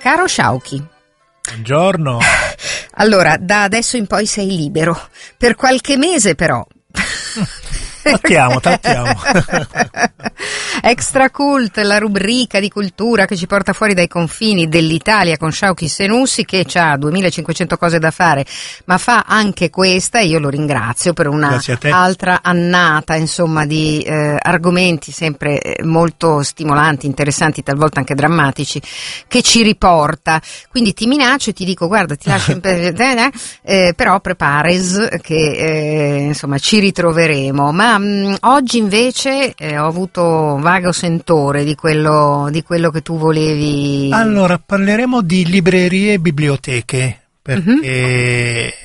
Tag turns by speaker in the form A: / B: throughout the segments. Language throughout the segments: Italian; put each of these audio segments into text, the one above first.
A: Caro Sciauchi.
B: Buongiorno.
A: Allora, da adesso in poi sei libero. Per qualche mese però.
B: Tattiamo.
A: Extra Cult, la rubrica di cultura che ci porta fuori dai confini dell'Italia con Sciauchi Senussi, che ha 2500 cose da fare, ma fa anche questa, e io lo ringrazio per una altra annata, insomma, di argomenti sempre molto stimolanti, interessanti, talvolta anche drammatici, che ci riporta. Quindi ti minaccio e ti dico: guarda, ti lascio però prepares che insomma ci ritroveremo. Ma oggi invece ho avuto vago sentore di quello che tu volevi.
B: Allora, parleremo di librerie e biblioteche, perché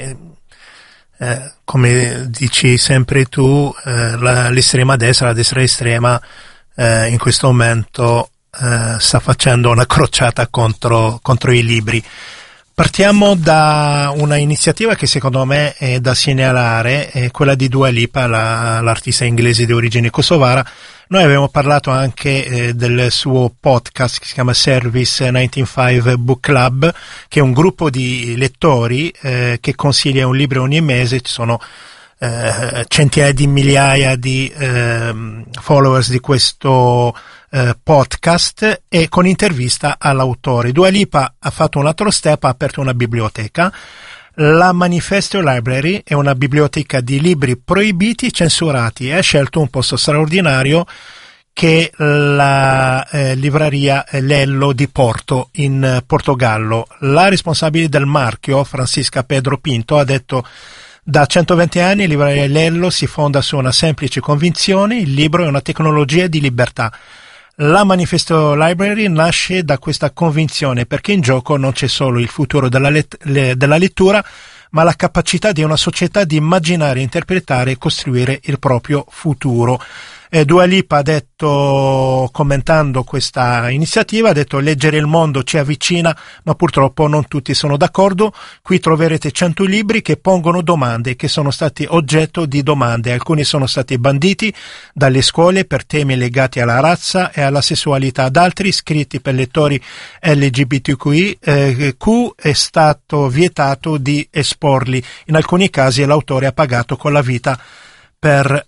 B: come dici sempre tu, l'estrema destra, la destra estrema, in questo momento sta facendo una crociata contro i libri. Partiamo da una iniziativa che secondo me è da segnalare, è quella di Dua Lipa, l'artista inglese di origine kosovara. Noi avevamo parlato anche del suo podcast che si chiama Service 195 Book Club, che è un gruppo di lettori che consiglia un libro ogni mese. Ci sono centinaia di migliaia di followers di questo podcast, e con intervista all'autore. Dua Lipa ha fatto un altro step, ha aperto una biblioteca. La Manifesto Library è una biblioteca di libri proibiti e censurati, e ha scelto un posto straordinario che è la libreria Lello di Porto in Portogallo. La responsabile del marchio, Francisca Pedro Pinto, ha detto: da 120 anni Libreria Lello si fonda su una semplice convinzione: il libro è una tecnologia di libertà. La Manifesto Library nasce da questa convinzione, perché in gioco non c'è solo il futuro della lettura, ma la capacità di una società di immaginare, interpretare e costruire il proprio futuro. Dua Lipa ha detto, commentando questa iniziativa, ha detto: leggere il mondo ci avvicina, ma purtroppo non tutti sono d'accordo. Qui troverete 100 libri che pongono domande, che sono stati oggetto di domande. Alcuni sono stati banditi dalle scuole per temi legati alla razza e alla sessualità. Ad altri, scritti per lettori LGBTQI, è stato vietato di esporli. In alcuni casi l'autore ha pagato con la vita per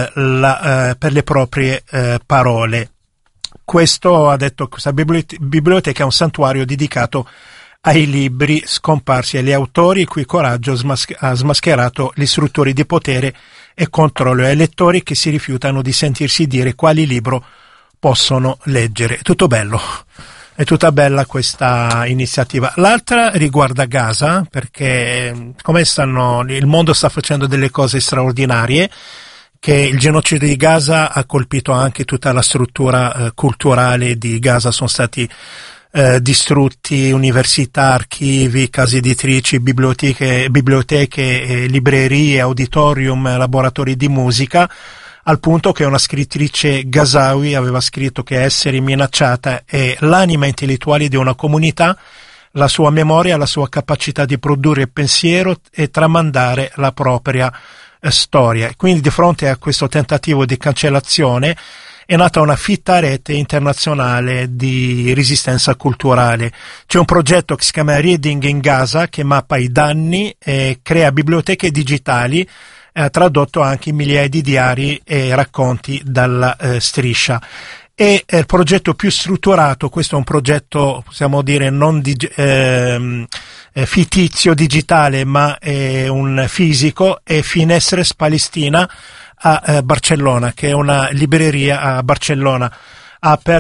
B: le proprie parole. Questo, ha detto, questa biblioteca è un santuario dedicato ai libri scomparsi e agli autori il cui coraggio ha smascherato gli istruttori di potere e controllo, e ai lettori che si rifiutano di sentirsi dire quali libro possono leggere. È tutta bella questa iniziativa. L'altra riguarda Gaza, perché il mondo sta facendo delle cose straordinarie, che il genocidio di Gaza ha colpito anche tutta la struttura culturale di Gaza. Sono stati distrutti università, archivi, case editrici, biblioteche, librerie, auditorium, laboratori di musica, al punto che una scrittrice Ghazawi aveva scritto che essere minacciata è l'anima intellettuale di una comunità, la sua memoria, la sua capacità di produrre pensiero e tramandare la propria storia. Quindi, di fronte a questo tentativo di cancellazione, è nata una fitta rete internazionale di resistenza culturale. C'è un progetto che si chiama Reading in Gaza, che mappa i danni e crea biblioteche digitali. Ha tradotto anche migliaia di diari e racconti dalla striscia. È il progetto più strutturato. Questo è un progetto, possiamo dire, non fittizio digitale, ma è un fisico. È Finestres Palestina a Barcellona, che è una libreria a Barcellona. Ha aperto